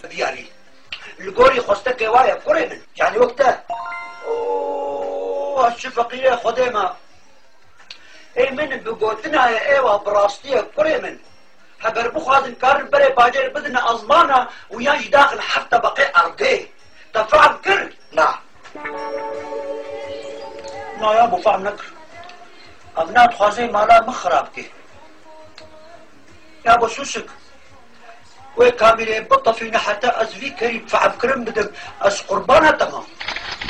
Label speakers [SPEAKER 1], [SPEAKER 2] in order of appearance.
[SPEAKER 1] دياري القوري خستك وايا كوري من يعني وقتها اوه الشفقية خديمة اي من بقوتنا ايوه براستية كوري من هبر بخوازن كار بري باجر بدنا ازمانا وياش داخل حتى بقي ارضي تفهم كر نعم نا يا ابو فهم نكر ابنات خوازي مالا مخرابكي يا ابو سوسك وكاميري بطة فينا حتى ازفي كريم فعب كرم بدم از قربانة تمام